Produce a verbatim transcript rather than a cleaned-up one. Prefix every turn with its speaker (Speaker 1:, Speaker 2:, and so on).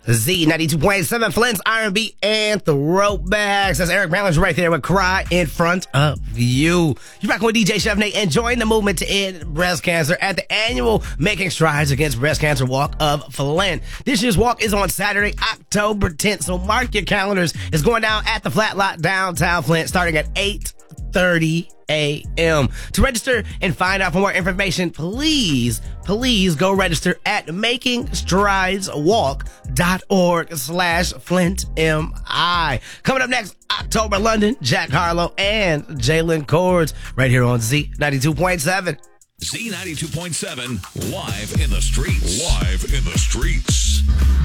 Speaker 1: Z ninety-two point seven, Flint's R and B and Throwbacks. That's Eric Brandler's right there with Cry in Front of You. You're rocking with D J Chef Nate and join the movement to end breast cancer at the annual Making Strides Against Breast Cancer Walk of Flint. This year's walk is on Saturday, October tenth, so mark your calendars. It's going down at the Flat Lot downtown Flint starting at eight thirty a.m. To register and find out for more information, please, please go register at making strides walk dot org slash Flint M I. Coming up next, October London, Jack Harlow and Jalen Cords right here on Z ninety-two point seven.
Speaker 2: Z ninety-two point seven, live in the streets. Live in the streets.